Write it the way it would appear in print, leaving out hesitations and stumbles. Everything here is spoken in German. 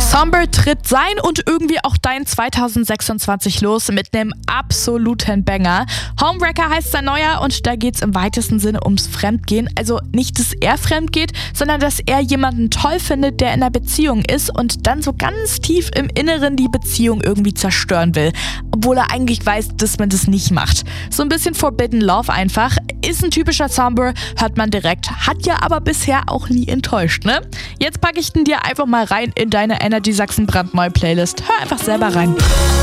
Somber tritt sein und irgendwie auch dein 2026 los mit einem absoluten Banger. Homewrecker heißt sein neuer und da geht's im weitesten Sinne ums Fremdgehen. Also nicht, dass er fremd geht, sondern dass er jemanden toll findet, der in einer Beziehung ist und dann so ganz tief im Inneren die Beziehung irgendwie zerstören will. Obwohl er eigentlich weiß, dass man das nicht macht. So ein bisschen Forbidden Love einfach. Ist ein typischer Somber, hört man direkt. Hat ja aber bisher auch nie enttäuscht, ne? Jetzt packe ich den dir einfach mal rein in deine Energy Sachsen brandneue Playlist. Hör einfach selber rein.